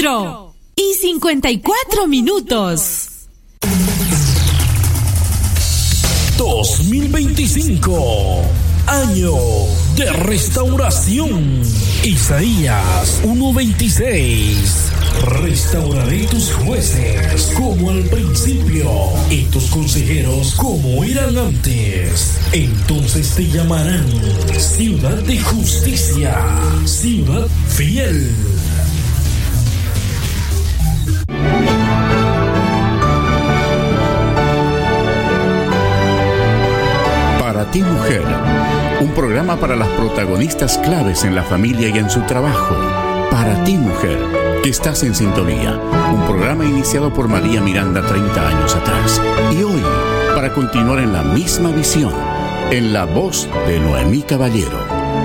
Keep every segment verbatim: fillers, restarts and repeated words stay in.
cuatro y cincuenta y cuatro minutos. dos mil veinticinco, año de restauración. Isaías uno veintiséis. Restauraré tus jueces como al principio y tus consejeros como eran antes. Entonces te llamarán ciudad de justicia, ciudad fiel. Para ti, mujer, un programa para las protagonistas claves en la familia y en su trabajo. Para ti, mujer, que estás en sintonía, un programa iniciado por María Miranda treinta años atrás. Y hoy, para continuar en la misma visión, en la voz de Noemí Caballero.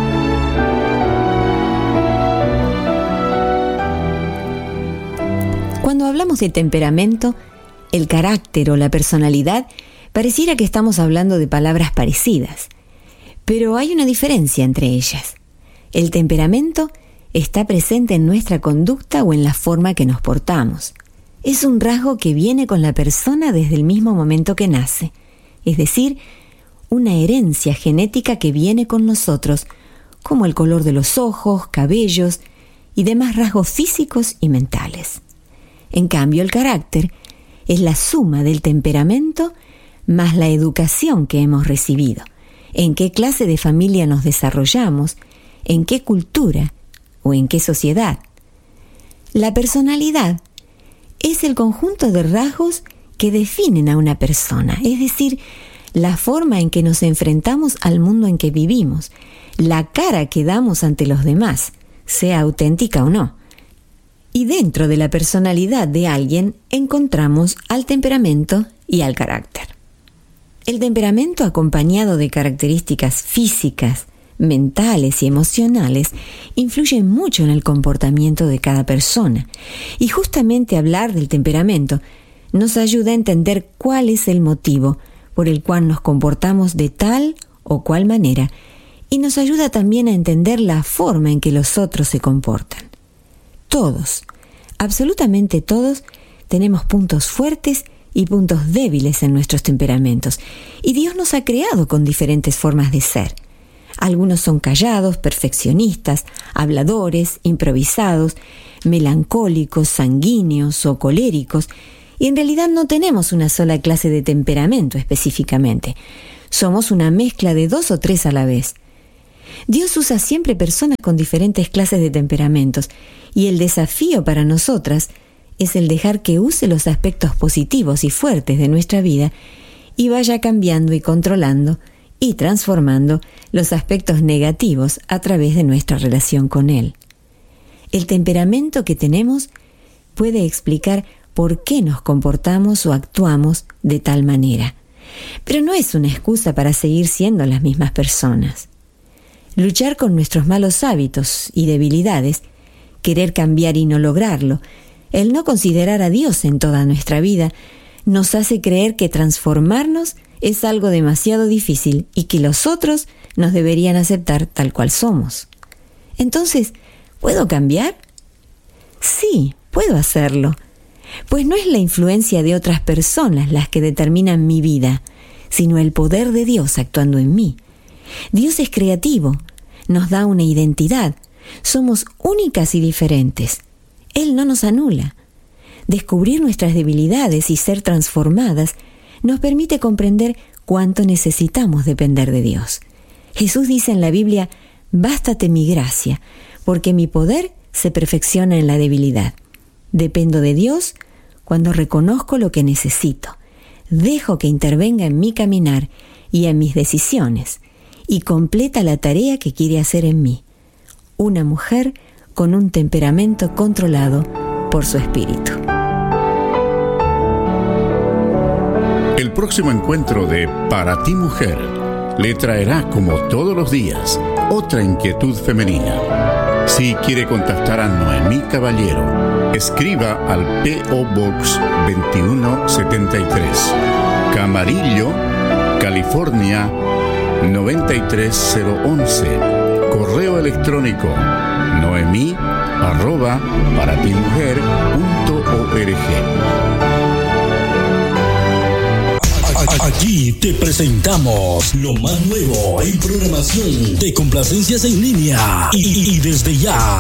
Cuando hablamos de temperamento, el carácter o la personalidad, pareciera que estamos hablando de palabras parecidas, pero hay una diferencia entre ellas. El temperamento está presente en nuestra conducta o en la forma que nos portamos. Es un rasgo que viene con la persona desde el mismo momento que nace, es decir, una herencia genética que viene con nosotros, como el color de los ojos, cabellos y demás rasgos físicos y mentales. En cambio, el carácter es la suma del temperamento más la educación que hemos recibido, en qué clase de familia nos desarrollamos, en qué cultura o en qué sociedad. La personalidad es el conjunto de rasgos que definen a una persona, es decir, la forma en que nos enfrentamos al mundo en que vivimos, la cara que damos ante los demás, sea auténtica o no. Y dentro de la personalidad de alguien encontramos al temperamento y al carácter. El temperamento, acompañado de características físicas, mentales y emocionales, influye mucho en el comportamiento de cada persona. Y justamente hablar del temperamento nos ayuda a entender cuál es el motivo por el cual nos comportamos de tal o cual manera, y nos ayuda también a entender la forma en que los otros se comportan. Todos, absolutamente todos, tenemos puntos fuertes y puntos débiles en nuestros temperamentos, y Dios nos ha creado con diferentes formas de ser. Algunos son callados, perfeccionistas, habladores, improvisados, melancólicos, sanguíneos o coléricos, y en realidad no tenemos una sola clase de temperamento específicamente. Somos una mezcla de dos o tres a la vez. Dios usa siempre personas con diferentes clases de temperamentos, y el desafío para nosotras es el dejar que use los aspectos positivos y fuertes de nuestra vida y vaya cambiando y controlando y transformando los aspectos negativos a través de nuestra relación con Él. El temperamento que tenemos puede explicar por qué nos comportamos o actuamos de tal manera, pero no es una excusa para seguir siendo las mismas personas. Luchar con nuestros malos hábitos y debilidades, querer cambiar y no lograrlo, el no considerar a Dios en toda nuestra vida, nos hace creer que transformarnos es algo demasiado difícil y que los otros nos deberían aceptar tal cual somos. Entonces, ¿puedo cambiar? Sí, puedo hacerlo, pues no es la influencia de otras personas las que determinan mi vida, sino el poder de Dios actuando en mí. Dios es creativo, nos da una identidad, somos únicas y diferentes. Él no nos anula. Descubrir nuestras debilidades y ser transformadas nos permite comprender cuánto necesitamos depender de Dios. Jesús dice en la Biblia: «Bástate mi gracia, porque mi poder se perfecciona en la debilidad». Dependo de Dios cuando reconozco lo que necesito, dejo que intervenga en mi caminar y en mis decisiones, y completa la tarea que quiere hacer en mí. Una mujer con un temperamento controlado por su espíritu. El próximo encuentro de Para ti, mujer le traerá, como todos los días, otra inquietud femenina. Si quiere contactar a Noemí Caballero, escriba al P O Box veintiuno setenta y tres, Camarillo, California noventa y tres cero once. Correo electrónico noemí arroba arroba paratimujer punto org. Aquí te presentamos lo más nuevo en programación de complacencias en línea y, y desde ya